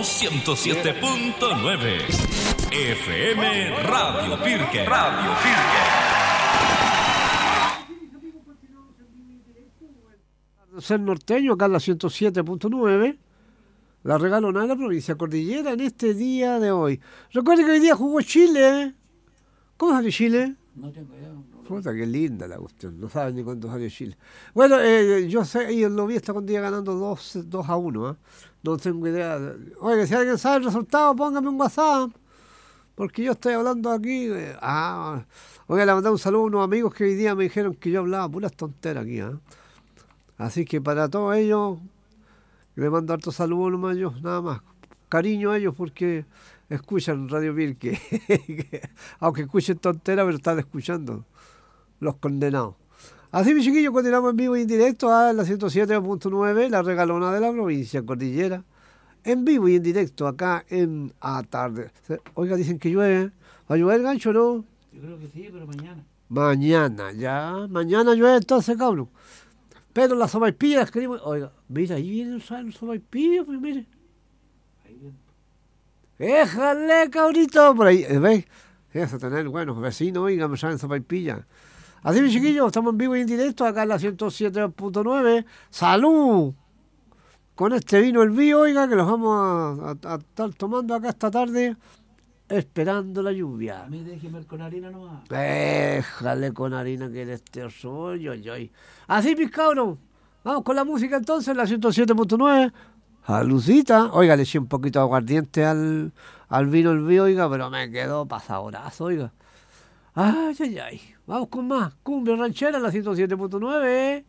107.9 FM Radio Pirque. Radio Pirque. Ser norteño, acá en la 107.9, la regalona de la provincia Cordillera en este día de hoy. Recuerden que hoy día jugó Chile, ¿eh? ¿Cómo salió Chile? No tengo idea. Puta, qué linda la cuestión, no saben ni cuánto salió Chile. Bueno, yo sé, y lo vi esta con día ganando 2-1, ¿eh? No tengo idea. Oye, si alguien sabe el resultado, póngame un WhatsApp, porque yo estoy hablando aquí. Oiga, le mandé un saludo a unos amigos que hoy día me dijeron que yo hablaba puras tonteras aquí, ¿eh? Así que para todos ellos, le mando harto saludo nomás yo, nada más. Cariño a ellos porque escuchan Radio Pirque. Aunque escuchen tonteras, pero están escuchando los condenados. Así, mis chiquillos, continuamos en vivo y en directo a la 107.9, la regalona de la provincia Cordillera. En vivo y en directo acá en Atarde. Oiga, dicen que llueve. ¿Va a llover, Gancho, no? Yo creo que sí, pero mañana. Mañana, ya. Mañana llueve entonces, cabrón. Pero las sopaipillas queremos... Oiga, mira, ahí vienen los sopaipillas, pues mire. Ahí viene. Déjale, cabrito, por ahí, ¿ves? Eso, tener buenos vecinos, oiga, me saben sopaipillas. Así, mis chiquillos, estamos en vivo y en directo acá en la 107.9. ¡Salud! Con este vino el Bío, oiga, que los vamos a estar tomando acá esta tarde, esperando la lluvia. A mí déjeme con harina nomás. Déjale con harina que eres rollo. Así, mis cabros, vamos con la música entonces, la 107.9. Salucita. Oiga, le eché un poquito de aguardiente al vino el Bío, oiga, pero me quedó pasadorazo, oiga. Ay. Vamos con más. Cumbia ranchera, la 107.9.